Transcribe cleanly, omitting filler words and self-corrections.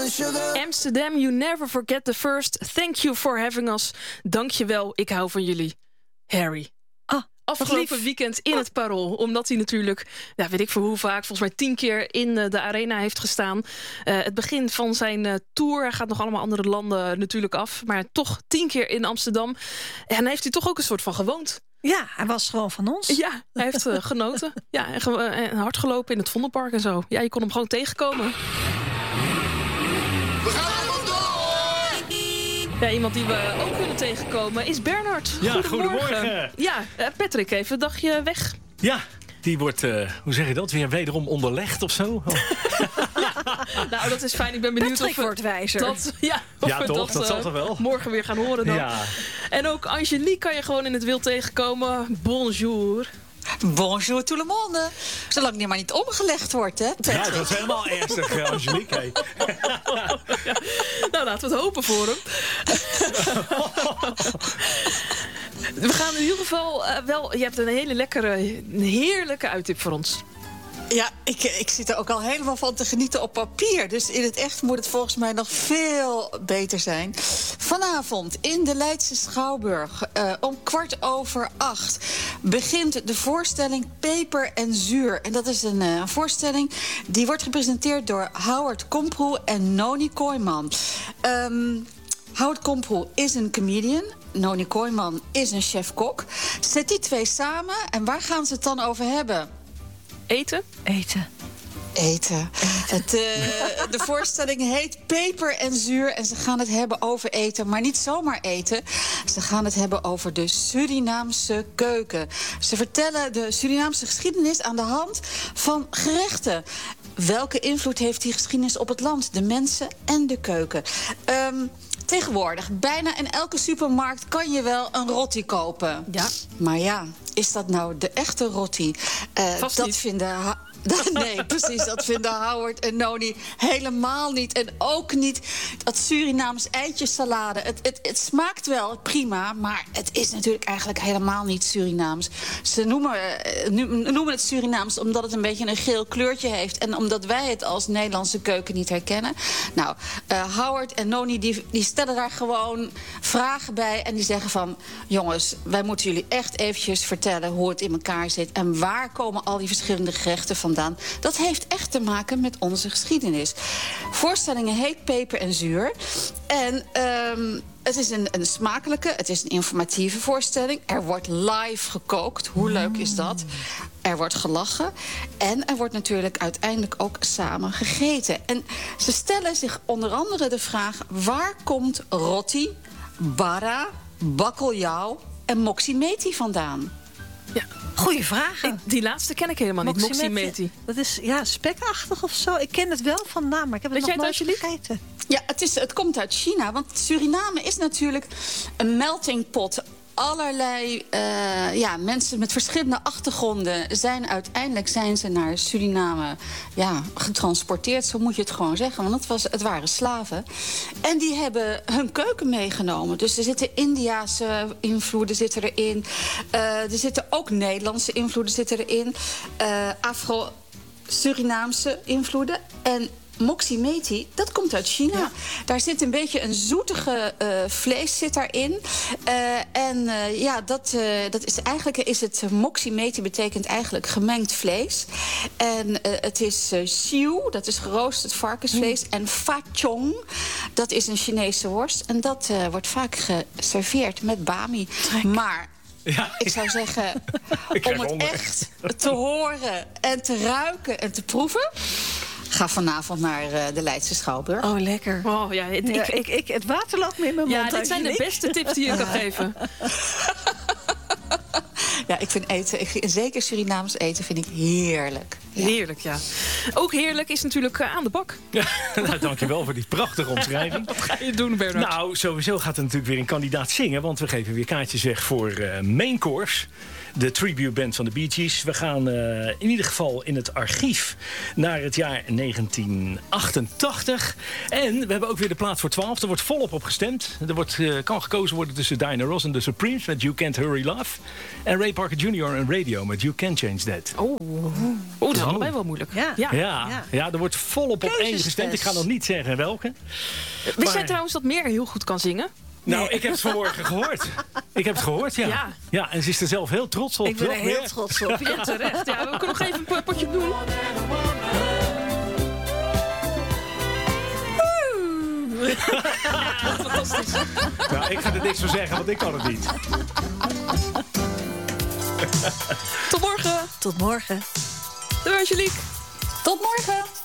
Amsterdam, you never forget the first. Thank you for having us. Dank je wel, ik hou van jullie. Harry. Afgelopen weekend in het Parool. Omdat hij natuurlijk, weet ik voor hoe vaak, volgens mij 10 keer in de arena heeft gestaan. Het begin van zijn tour. Hij gaat nog allemaal andere landen natuurlijk af. Maar toch 10 keer in Amsterdam. En dan heeft hij toch ook een soort van gewoond. Ja, hij was gewoon van ons. Ja, hij heeft genoten. Ja, en hard gelopen in het Vondelpark en zo. Ja, je kon hem gewoon tegenkomen. We gaan er door! Ja, iemand die we ook kunnen tegenkomen is Bernard. Ja, goedemorgen. Ja, Patrick, even een dagje weg. Ja, die wordt, hoe zeg je dat, weer wederom onderlegd of zo? Nou, dat is fijn. Ik ben benieuwd Patrick of wordt wijzer. Dat zal toch wel. Morgen weer gaan horen dan. Ja. En ook Angelique kan je gewoon in het wild tegenkomen. Bonjour. Bonjour tout le monde. Zolang die maar niet omgelegd wordt, hè? Ja, dat is helemaal ernstig, Angelique. Hey. Ja. Nou, laten we het hopen voor hem. We gaan in ieder geval wel... Je hebt een hele heerlijke uittip voor ons. Ja, ik zit er ook al helemaal van te genieten op papier. Dus in het echt moet het volgens mij nog veel beter zijn. Vanavond in de Leidse Schouwburg om 8:15 begint de voorstelling Peper en Zuur. En dat is een voorstelling die wordt gepresenteerd door Howard Komproe en Noni Kooijman. Howard Komproe is een comedian. Noni Kooijman is een chef-kok. Zet die twee samen en waar gaan ze het dan over hebben? Eten. De voorstelling heet Peper en Zuur. En ze gaan het hebben over eten, maar niet zomaar eten. Ze gaan het hebben over de Surinaamse keuken. Ze vertellen de Surinaamse geschiedenis aan de hand van gerechten. Welke invloed heeft die geschiedenis op het land, de mensen en de keuken? Tegenwoordig, bijna in elke supermarkt kan je wel een rotti kopen. Ja. Maar ja, is dat nou de echte rotti? Vast dat niet. vinden... Nee, precies, dat vinden Howard en Noni helemaal niet. En ook niet dat Surinaams eitjessalade. Het smaakt wel prima, maar het is natuurlijk eigenlijk helemaal niet Surinaams. Ze noemen het Surinaams omdat het een beetje een geel kleurtje heeft. En omdat wij het als Nederlandse keuken niet herkennen. Nou, Howard en Noni die stellen daar gewoon vragen bij. En die zeggen van, jongens, wij moeten jullie echt eventjes vertellen hoe het in elkaar zit. En waar komen al die verschillende gerechten vandaan? Dat heeft echt te maken met onze geschiedenis. Voorstellingen heet Peper en Zuur. En het is een smakelijke, het is een informatieve voorstelling. Er wordt live gekookt. Hoe leuk is dat? Er wordt gelachen. En er wordt natuurlijk uiteindelijk ook samen gegeten. En ze stellen zich onder andere de vraag, waar komt roti, bara, bakkeljauw en moximeti vandaan? Ja. Goeie vragen. Die laatste ken ik helemaal niet. Moximeti. Dat is spekachtig of zo. Ik ken het wel van naam, maar ik heb het nog nooit gegeten. Ja, het komt uit China. Want Suriname is natuurlijk een melting pot. Allerlei mensen met verschillende achtergronden uiteindelijk zijn ze naar Suriname getransporteerd. Zo moet je het gewoon zeggen, want het waren slaven. En die hebben hun keuken meegenomen. Dus er zitten Indiase invloeden erin. Er zitten ook Nederlandse invloeden erin. Afro-Surinaamse invloeden. En moximeti, dat komt uit China. Ja. Daar zit een beetje een zoetige vlees zit daarin. Dat is eigenlijk moximeti betekent eigenlijk gemengd vlees. En het is xiu, dat is geroosterd varkensvlees. En fa chong, dat is een Chinese worst. En dat wordt vaak geserveerd met bami. Maar ja, ik zou zeggen, om het echt te horen en te ruiken en te proeven, ga vanavond naar de Leidse Schouwburg. Oh, lekker. Oh, ja, het water loopt me in mijn mond. Ja, dit zijn de beste tips die je kan geven. Ja, ik vind eten, zeker Surinaams eten, vind ik heerlijk. Ja. Heerlijk, ja. Ook heerlijk is natuurlijk aan de bak. Ja, nou, dankjewel voor die prachtige omschrijving. Wat ga je doen, Bernard? Nou, sowieso gaat er natuurlijk weer een kandidaat zingen, want we geven weer kaartjes weg voor Main Course. de tribute band van de Bee Gees. We gaan in ieder geval in het archief naar het jaar 1988. En we hebben ook weer de plaat voor 12. Er wordt volop op gestemd. Er kan gekozen worden tussen Diana Ross en The Supremes met You Can't Hurry Love. En Ray Parker Jr. en Radio met You Can't Change That. Dat is allebei wel moeilijk. Ja, er wordt volop op één gestemd. Ik ga nog niet zeggen welke. Wist jij trouwens dat Mer heel goed kan zingen? Nou, ik heb het vanmorgen gehoord. Ik heb het gehoord, ja. Ja, en ze is er zelf heel trots op. Ik ben er heel trots op. Ja, terecht. Ja, we kunnen nog even een potje doen. Fantastisch. Nou, ik ga er niks van zeggen, want ik kan het niet. Tot morgen. Tot morgen. Doei, Angelique. Tot morgen.